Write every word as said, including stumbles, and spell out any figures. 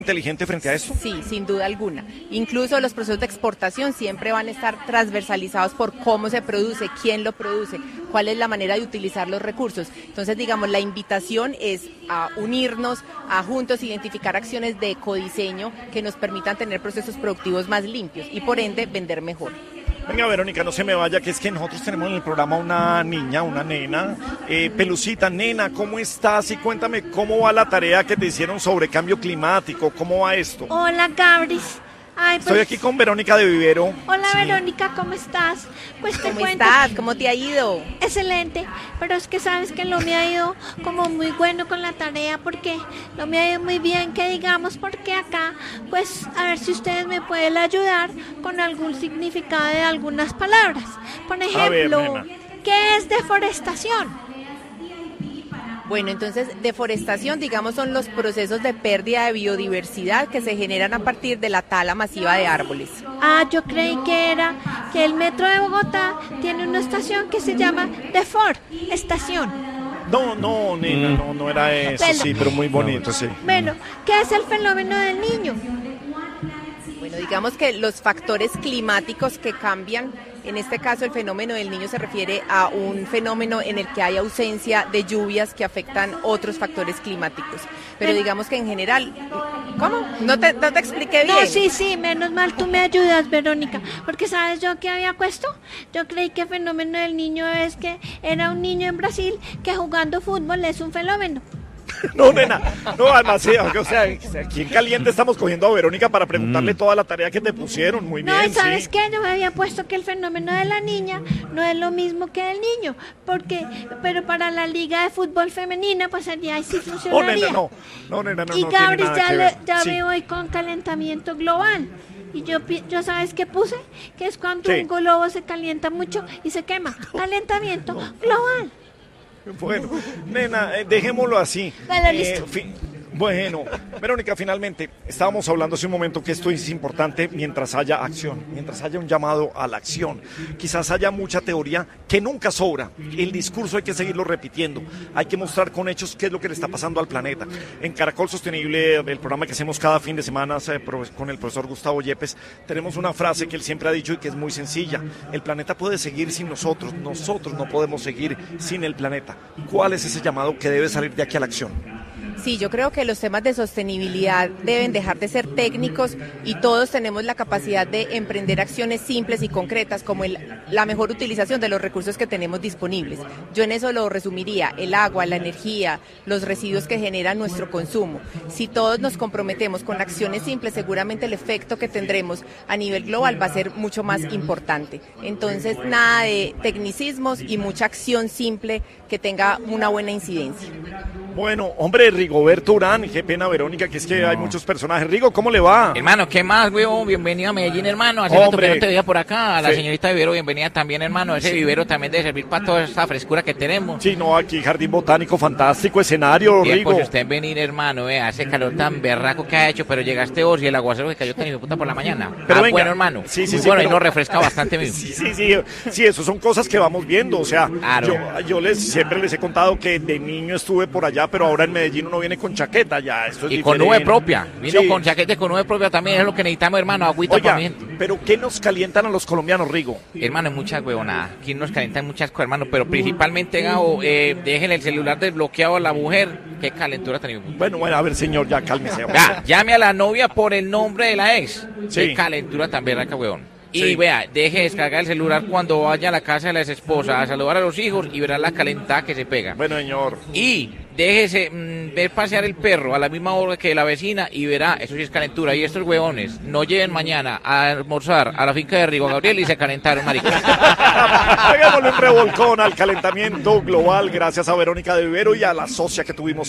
inteligente frente a eso? Sí, sin duda alguna. Incluso los procesos de exportación siempre van a estar transversalizados por cómo se produce, quién lo produce, cuál es la manera de utilizar los recursos. Entonces, digamos, la invitación es a unirnos, a juntos identificar acciones de ecodiseño que nos permitan tener procesos productivos más limpios y, por ende, vender mejor. Venga, Verónica, no se me vaya, que es que nosotros tenemos en el programa una niña, una nena. Eh, Pelucita, nena, ¿cómo estás? Y cuéntame cómo va la tarea que te hicieron sobre cambio climático, ¿cómo va esto? Hola, Gabris. Ay, pues, estoy aquí con Verónica de Vivero. Hola, sí. Verónica, ¿cómo estás? Pues te ¿Cómo cuento. estás? ¿Cómo te ha ido? Excelente, pero es que sabes que no me ha ido como muy bueno con la tarea, porque no me ha ido muy bien, que digamos, porque acá, pues, a ver si ustedes me pueden ayudar con algún significado de algunas palabras. Por ejemplo, ver, ¿qué es deforestación? Bueno, entonces, deforestación, digamos, son los procesos de pérdida de biodiversidad que se generan a partir de la tala masiva de árboles. Ah, yo creí que era que el metro de Bogotá tiene una estación que se llama Defor, estación. No, no, nena, mm. no, no era eso, Bueno, sí, pero muy bonito, sí. Bueno, ¿qué es el fenómeno del niño? Bueno, digamos que los factores climáticos que cambian, en este caso el fenómeno del niño se refiere a un fenómeno en el que hay ausencia de lluvias que afectan otros factores climáticos. Pero digamos que en general, ¿cómo? ¿No te, no te expliqué bien? No, sí, sí, menos mal tú me ayudas, Verónica, porque ¿sabes yo qué había puesto? Yo creí que el fenómeno del niño es que era un niño en Brasil que jugando fútbol es un fenómeno. No, nena, no, además, sí, o sea, aquí en caliente estamos cogiendo a Verónica para preguntarle mm. toda la tarea que te pusieron, muy bien. No, ¿y sabes sí. qué? Yo me había puesto que el fenómeno de la niña no es lo mismo que del niño, porque, pero para la liga de fútbol femenina, pues allí ahí sí funcionaría. Oh, nena, no, no, nena, no, y no Gabriel, tiene nada ya, que le, ver. ya sí. me voy con calentamiento global. Y yo, yo ¿sabes qué puse? Que es cuando sí. un globo se calienta mucho y se quema. Calentamiento no. global. Bueno, nena, eh, dejémoslo así. Vale, listo. Eh, fi- bueno, Verónica, finalmente, estábamos hablando hace un momento que esto es importante mientras haya acción, mientras haya un llamado a la acción. Quizás haya mucha teoría que nunca sobra. El discurso hay que seguirlo repitiendo. Hay que mostrar con hechos qué es lo que le está pasando al planeta. En Caracol Sostenible, el programa que hacemos cada fin de semana con el profesor Gustavo Yepes, tenemos una frase que él siempre ha dicho y que es muy sencilla. El planeta puede seguir sin nosotros. Nosotros no podemos seguir sin el planeta. ¿Cuál es ese llamado que debe salir de aquí a la acción? Sí, yo creo que los temas de sostenibilidad deben dejar de ser técnicos y todos tenemos la capacidad de emprender acciones simples y concretas como el, la mejor utilización de los recursos que tenemos disponibles. Yo en eso lo resumiría, el agua, la energía, los residuos que generan nuestro consumo. Si todos nos comprometemos con acciones simples, seguramente el efecto que tendremos a nivel global va a ser mucho más importante. Entonces, nada de tecnicismos y mucha acción simple que tenga una buena incidencia. Bueno, hombre, Rigoberto Urán, qué pena, Verónica, que es que no. hay muchos personajes. Rigo, ¿cómo le va? Hermano, ¿qué más, weón? Bienvenido a Medellín, hermano. Hace rato que no te veía por acá. A la sí. señorita Vivero, bienvenida también, hermano. Ese sí. vivero también debe servir para toda esta frescura que tenemos. Sí, no, aquí jardín botánico, fantástico escenario, Bien, Rigo. Pues usted venir, hermano, vea, ese calor tan berraco que ha hecho, pero llegaste vos y el aguacero que cayó tan hijo de puta por la mañana. Pero ah, venga. bueno, hermano. Sí, sí, Muy sí, bueno, pero... y nos refresca bastante mismo. Sí, sí, sí, sí, eso son cosas que vamos viendo, o sea, claro. yo, yo les siempre les he contado que de niño estuve por allá, pero ahora en Medellín uno viene con chaqueta, ya, esto es y diferente. con nube propia, vino sí. con chaqueta y con nube propia también, es lo que necesitamos, hermano, agüita Oiga, para mi gente. pero ¿qué nos calientan a los colombianos, Rigo? Hermano, es mucha huevonada, aquí nos calientan muchas cosas, hermano, pero principalmente, Gabo, eh, dejen el celular desbloqueado a la mujer, qué calentura tenemos. Bueno, bueno, a ver, señor, ya, cálmese. Ya, llame a la novia por el nombre de la ex, sí. qué calentura tan berraca, huevón. Y sí. vea, deje descargar el celular cuando vaya a la casa de la exesposa a saludar a los hijos y verá la calentada que se pega. Bueno, señor. Y déjese mmm, ver pasear el perro a la misma hora que la vecina y verá, eso sí es calentura. Y estos huevones no lleven mañana a almorzar a la finca de Rigo Gabriel y se calentaron, maricas. Hagámosle un revolcón al calentamiento global gracias a Verónica de Vivero y a la socia que tuvimos